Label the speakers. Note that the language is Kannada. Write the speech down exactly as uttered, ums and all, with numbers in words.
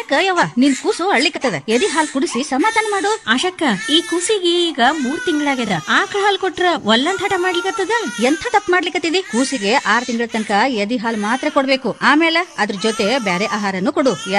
Speaker 1: ಯಾಕ ಯವ್ವ ನಿನ್ ಕೂಸು ಅಳ್ಳಿಕತ್ತದ, ಎದಿ ಹಾಲ್ ಕುಡಿಸಿ ಸಮಾಧಾನ ಮಾಡು.
Speaker 2: ಆಶಕ್ಕ, ಈ ಕೂಸಿಗೆ ಈಗ ಮೂರ್ ತಿಂಗಳಾಗ್ಯದ. ಆಕಳ ಹಾಲ್ ಕೊಟ್ರ ಒಲ್ಲಂದ್ ಹಠ ಮಾಡ್ಲಿಕತ್ತದ.
Speaker 1: ಎಂಥ ತಪ್ಪು ಮಾಡ್ಲಿಕತ್ತಿದಿ? ಕೂಸಿಗೆ ಆರ್ ತಿಂಗಳ ತನಕ ಎದಿ ಹಾಲ್ ಮಾತ್ರ ಕೊಡ್ಬೇಕು, ಆಮೇಲೆ ಅದ್ರ ಜೊತೆ ಬ್ಯಾರೆ ಆಹಾರನು ಕೊಡು.